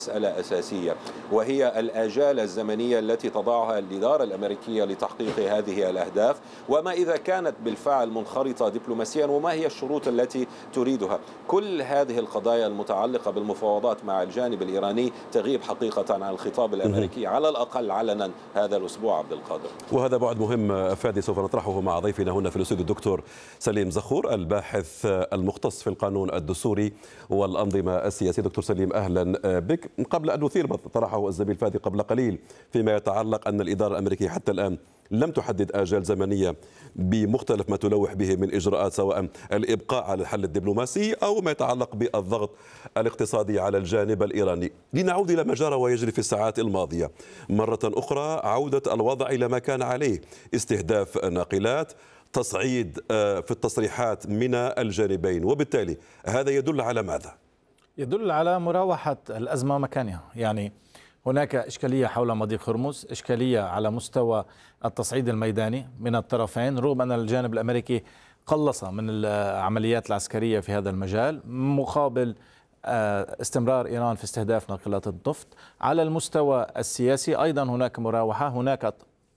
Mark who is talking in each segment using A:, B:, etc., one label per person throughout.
A: مسألة أساسية، وهي الآجال الزمنية التي تضعها الإدارة الأمريكية لتحقيق هذه الأهداف، وما إذا كانت بالفعل منخرطة دبلوماسيا، وما هي الشروط التي تريدها. كل هذه القضايا المتعلقة بالمفاوضات مع الجانب الإيراني تغيب حقيقة عن الخطاب الأمريكي على الأقل علنا هذا الأسبوع. عبد القادر،
B: وهذا بعد مهم فادي سوف نطرحه مع ضيفنا هنا في الاستوديو الدكتور سليم زخور، الباحث المختص في القانون الدستوري والأنظمة السياسية. دكتور سليم، أهلا بك. قبل أن نثير ما طرحه الزميل فادي قبل قليل فيما يتعلق أن الإدارة الأمريكية حتى الآن لم تحدد آجال زمنية بمختلف ما تلوح به من إجراءات، سواء الإبقاء على الحل الدبلوماسي أو ما يتعلق بالضغط الاقتصادي على الجانب الإيراني، لنعود إلى ما جرى ويجري في الساعات الماضية مرة أخرى، عودة الوضع إلى ما كان عليه، استهداف ناقلات، تصعيد في التصريحات من الجانبين، وبالتالي هذا يدل على ماذا؟
C: يدل على مراوحة الأزمة مكانها. يعني هناك إشكالية حول مضيق هرمز، إشكالية على مستوى التصعيد الميداني من الطرفين، رغم أن الجانب الأمريكي قلص من العمليات العسكرية في هذا المجال مقابل استمرار إيران في استهداف ناقلات النفط. على المستوى السياسي أيضا هناك مراوحة، هناك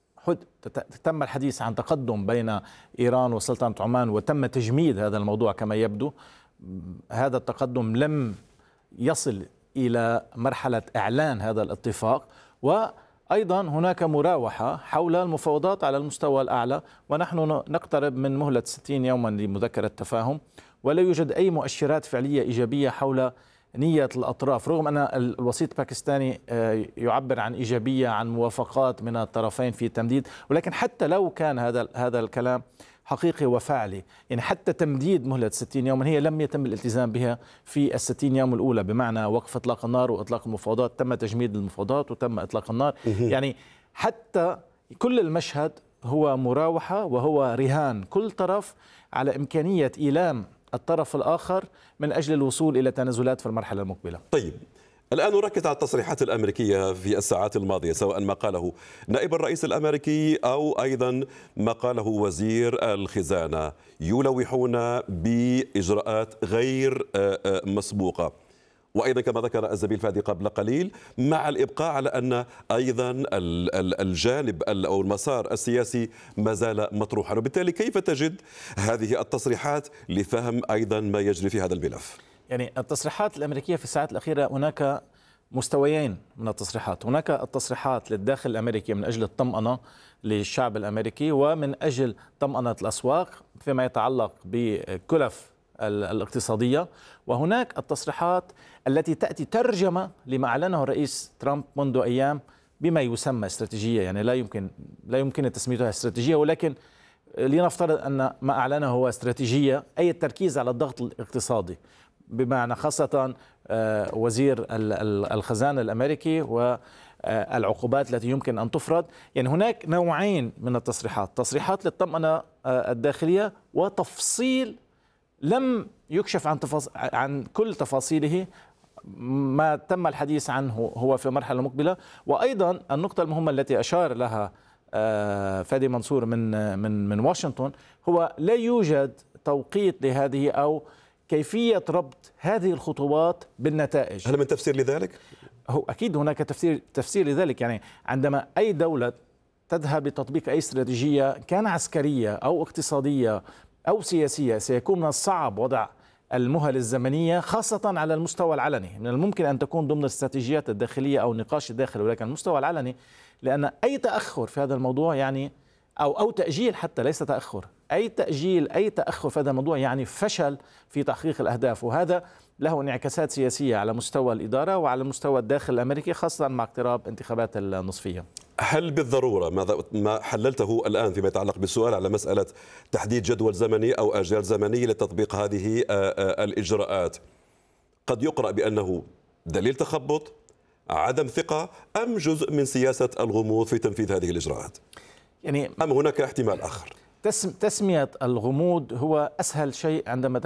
C: تم الحديث عن تقدم بين إيران وسلطنة عمان، وتم تجميد هذا الموضوع كما يبدو. هذا التقدم لم يصل إلى مرحلة إعلان هذا الاتفاق، وأيضا هناك مراوحة حول المفاوضات على المستوى الأعلى، ونحن نقترب من مهلة 60 يوما لمذكرة التفاهم، ولا يوجد أي مؤشرات فعلية إيجابية حول نية الأطراف، رغم أن الوسيط الباكستاني يعبر عن إيجابية عن موافقات من الطرفين في التمديد. ولكن حتى لو كان هذا الكلام حقيقي وفعلي، يعني حتى تمديد مهلة 60 يوما هي لم يتم الالتزام بها في ال60 يوم الأولى، بمعنى وقف إطلاق النار وإطلاق المفاوضات. تم تجميد المفاوضات وتم إطلاق النار. يعني حتى كل المشهد هو مراوحة، وهو رهان كل طرف على إمكانية إيلام الطرف الآخر من أجل الوصول إلى تنازلات في المرحلة المقبلة.
B: طيب، الآن نركز على التصريحات الأمريكية في الساعات الماضية، سواء ما قاله نائب الرئيس الأمريكي أو أيضا ما قاله وزير الخزانة، يلوحون بإجراءات غير مسبوقة، وأيضا كما ذكر الزميل فادي قبل قليل مع الإبقاء على أن أيضا الجانب أو المسار السياسي ما زال مطروحا. وبالتالي كيف تجد هذه التصريحات لفهم أيضا ما يجري في هذا الملف؟
C: يعني التصريحات الأمريكية في الساعات الأخيرة هناك مستويين من التصريحات. هناك التصريحات للداخل الأمريكي من أجل الطمأنة للشعب الأمريكي ومن أجل طمأنة الأسواق فيما يتعلق بكلف الاقتصادية، وهناك التصريحات التي تأتي ترجمة لما أعلنه الرئيس ترامب منذ أيام بما يسمى استراتيجية. يعني لا يمكن تسميتها استراتيجية، ولكن لنفترض أن ما أعلنه هو استراتيجية، أي التركيز على الضغط الاقتصادي، بمعنى خاصة وزير الخزانة الأمريكي والعقوبات التي يمكن أن تفرض. يعني هناك نوعين من التصريحات، تصريحات للطمأنة الداخلية وتفصيل لم يكشف عن كل تفاصيله، ما تم الحديث عنه هو في المرحلة المقبلة. وأيضا النقطة المهمة التي أشار لها فادي منصور من واشنطن، هو لا يوجد توقيت لهذه أو كيفية ربط هذه الخطوات بالنتائج.
B: هل من تفسير لذلك؟
C: هو أكيد هناك تفسير لذلك. يعني عندما أي دولة تذهب لتطبيق أي استراتيجية كان عسكرية أو اقتصادية أو سياسية، سيكون من الصعب وضع المهل الزمنية خاصة على المستوى العلني. من الممكن أن تكون ضمن الاستراتيجيات الداخلية أو النقاش الداخلي، ولكن المستوى العلني، لأن أي تأخر في هذا الموضوع يعني أو تأجيل، حتى ليس تأخر، أي تأخر في هذا الموضوع يعني فشل في تحقيق الأهداف، وهذا له انعكاسات سياسية على مستوى الإدارة وعلى مستوى الداخل الأمريكي، خاصة مع اقتراب انتخابات النصفية.
B: هل بالضرورة ما حللته الآن فيما يتعلق بالسؤال على مسألة تحديد جدول زمني أو آجال زمنية لتطبيق هذه الإجراءات قد يقرأ بأنه دليل تخبط، عدم ثقة، أم جزء من سياسة الغموض في تنفيذ هذه الإجراءات؟
C: يعني
B: أم هناك احتمال آخر؟
C: تسمية الغموض هو أسهل شيء عندما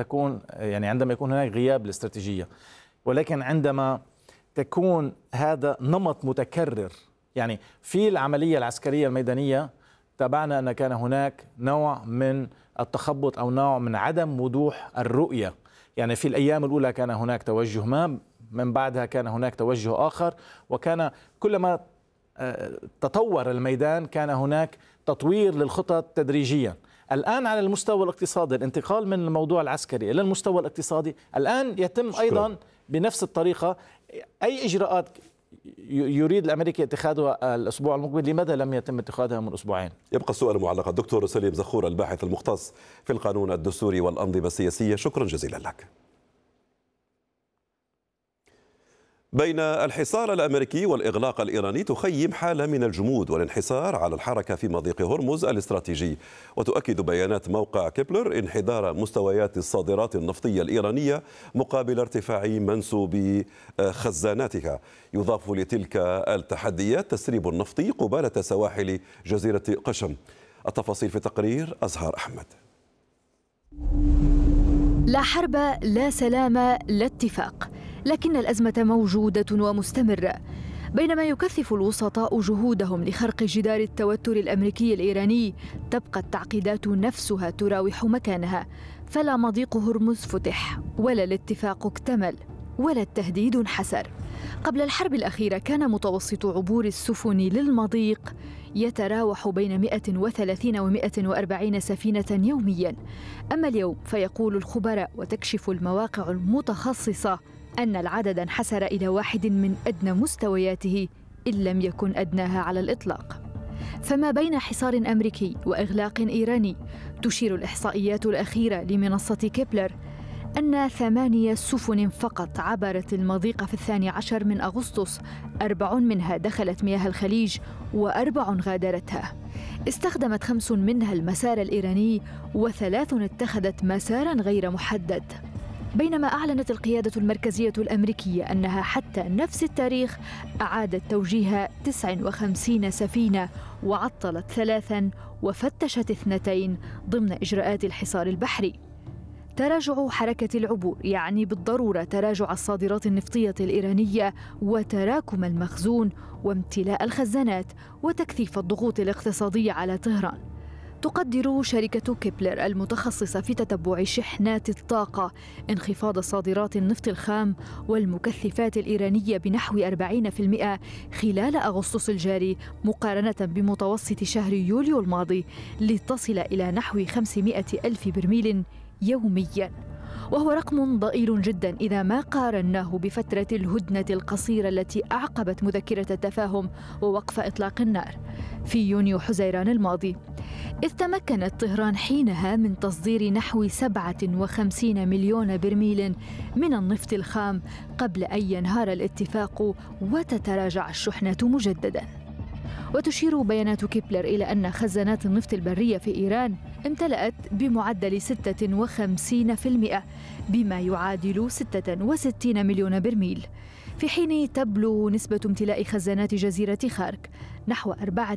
C: يكون هناك غياب الاستراتيجية، ولكن عندما تكون هذا نمط متكرر. يعني في العملية العسكرية الميدانية تابعنا أن كان هناك نوع من التخبط أو نوع من عدم وضوح الرؤية. يعني في الأيام الأولى كان هناك توجه ما من بعدها كان هناك توجه آخر، وكان كلما تطور الميدان كان هناك تطوير للخطط تدريجيا. الآن على المستوى الاقتصادي الانتقال من الموضوع العسكري إلى المستوى الاقتصادي الآن يتم أيضا بنفس الطريقة. أي إجراءات يريد الأمريكي اتخاذها الأسبوع المقبل لماذا لم يتم اتخاذها من أسبوعين؟
B: يبقى السؤال معلقا. دكتور سليم زخور الباحث المختص في القانون الدستوري والأنظمة السياسية، شكرا جزيلا لك. بين الحصار الأمريكي والإغلاق الإيراني تخيم حالة من الجمود والانحسار على الحركة في مضيق هرمز الاستراتيجي، وتؤكد بيانات موقع كيبلر انحدار مستويات الصادرات النفطية الإيرانية مقابل ارتفاع منسوب خزاناتها. يضاف لتلك التحديات تسريب النفط قبالة سواحل جزيرة قشم. التفاصيل في تقرير أزهار أحمد.
D: لا حرب، لا سلام، لا اتفاق، لكن الأزمة موجودة ومستمرة. بينما يكثف الوسطاء جهودهم لخرق جدار التوتر الأمريكي الإيراني، تبقى التعقيدات نفسها تراوح مكانها، فلا مضيق هرمز فتح، ولا الاتفاق اكتمل، ولا التهديد انحسر. قبل الحرب الأخيرة كان متوسط عبور السفن للمضيق يتراوح بين 130 و 140 سفينة يومياً. أما اليوم فيقول الخبراء وتكشف المواقع المتخصصة أن العدد انحسر إلى واحد من أدنى مستوياته إن لم يكن أدناها على الإطلاق. فما بين حصار أمريكي وإغلاق إيراني، تشير الإحصائيات الأخيرة لمنصة كيبلر أن 8 سفن فقط عبرت المضيق في 12 من أغسطس، 4 منها دخلت مياه الخليج و4 غادرتها. استخدمت 5 منها المسار الإيراني و3 اتخذت مساراً غير محدد. بينما أعلنت القيادة المركزية الأمريكية أنها حتى نفس التاريخ أعادت توجيه 59 سفينة وعطلت 3 وفتشت 2 ضمن إجراءات الحصار البحري. تراجع حركة العبور يعني بالضرورة تراجع الصادرات النفطية الإيرانية وتراكم المخزون وامتلاء الخزانات وتكثيف الضغوط الاقتصادية على طهران. تقدر شركة كيبلر المتخصصة في تتبع شحنات الطاقة انخفاض صادرات النفط الخام والمكثفات الإيرانية بنحو 40% خلال أغسطس الجاري مقارنة بمتوسط شهر يوليو الماضي، لتصل إلى نحو 500 ألف برميل يومياً، وهو رقم ضئيل جدا إذا ما قارناه بفترة الهدنة القصيرة التي أعقبت مذكرة التفاهم ووقف إطلاق النار في يونيو حزيران الماضي، إذ تمكنت طهران حينها من تصدير نحو 57 مليون برميل من النفط الخام قبل أن ينهار الاتفاق وتتراجع الشحنات مجدداً. وتشير بيانات كيبلر إلى أن خزانات النفط البرية في إيران امتلأت بمعدل 56%، بما يعادل 66 مليون برميل، في حين تبلغ نسبة امتلاء خزانات جزيرة خارك نحو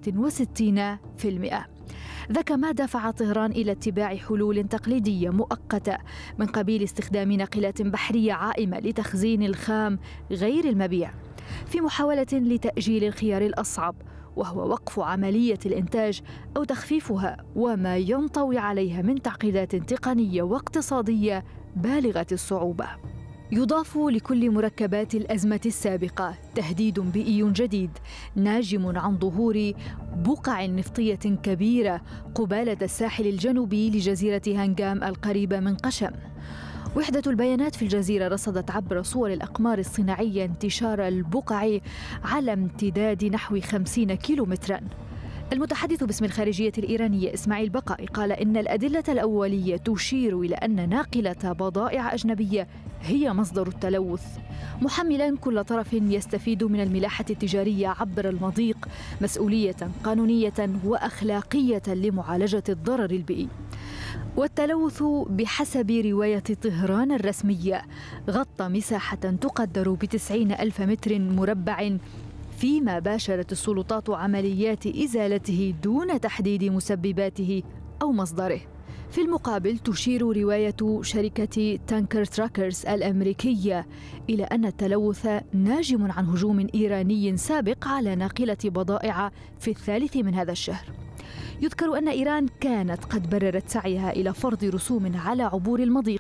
D: 64%. ذاك ما دفع طهران إلى اتباع حلول تقليدية مؤقتة من قبيل استخدام ناقلات بحرية عائمة لتخزين الخام غير المبيع، في محاولة لتأجيل الخيار الأصعب، وهو وقف عملية الإنتاج أو تخفيفها وما ينطوي عليها من تعقيدات تقنية واقتصادية بالغة الصعوبة. يضاف لكل مركبات الأزمة السابقة تهديد بيئي جديد ناجم عن ظهور بقع نفطية كبيرة قبالة الساحل الجنوبي لجزيرة هانغام القريبة من قشم. وحدة البيانات في الجزيرة رصدت عبر صور الأقمار الصناعية انتشار البقع على امتداد نحو 50 كيلومتراً. المتحدث باسم الخارجية الإيرانية إسماعيل بقائي قال إن الأدلة الأولية تشير إلى أن ناقلة بضائع أجنبية هي مصدر التلوث، محملاً كل طرف يستفيد من الملاحة التجارية عبر المضيق مسؤولية قانونية وأخلاقية لمعالجة الضرر البيئي. والتلوث بحسب رواية طهران الرسمية غطى مساحة تقدر ب90 ألف متر مربع، فيما باشرت السلطات عمليات إزالته دون تحديد مسبباته أو مصدره. في المقابل تشير رواية شركة تانكر تراكرز الأمريكية إلى أن التلوث ناجم عن هجوم إيراني سابق على ناقلة بضائع في 3 من هذا الشهر. يذكر أن إيران كانت قد بررت سعيها إلى فرض رسوم على عبور المضيق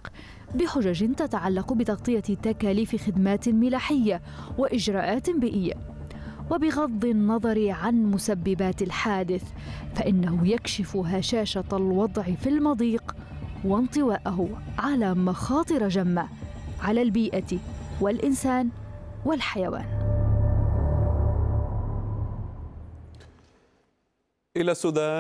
D: بحجج تتعلق بتغطية تكاليف خدمات ملاحية وإجراءات بيئية. وبغض النظر عن مسببات الحادث فإنه يكشف هشاشة الوضع في المضيق وانطواءه على مخاطر جمة على البيئة والإنسان والحيوان.
B: إلى السودان.